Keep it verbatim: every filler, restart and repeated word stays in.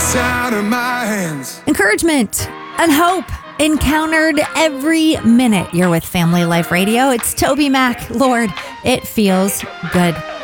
gets out of my hands. Encouragement and hope encountered every minute you're with Family Life Radio. It's Toby Mac. Lord, it feels good.